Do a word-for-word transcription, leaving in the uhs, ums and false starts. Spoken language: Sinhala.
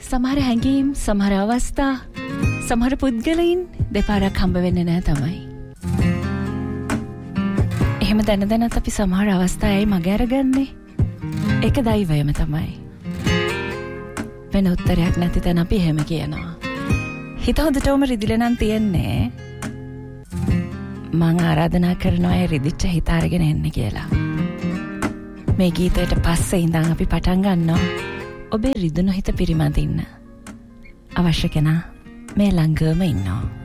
සමහර හැඟීම්, සමහර අවස්ථා, සමහර පුද්ගලයින් දෙපාරක් හම්බ වෙන්නේ නැහැ තමයි. එහෙම දැන දැනත් අපි සමහර අවස්ථායි මග අරගන්නේ. ඒක දෛවයම තමයි. වෙන උත්තරයක් නැති තැන අපි එහෙම කියනවා. හිත හොඳටම රිදිලා නම් තියන්නේ. මං ආරාධනා කරනවා ඒ රිදිච්ච හිත අරගෙන එන්න කියලා. මේ ගීතයට පස්සේ ඉඳන් අපි පටන් ගන්නවා ඔබේ රිදුණු හිත පිරිමදින්න. අවශ්‍ය කෙනා මේ ළඟම ඉන්නවා.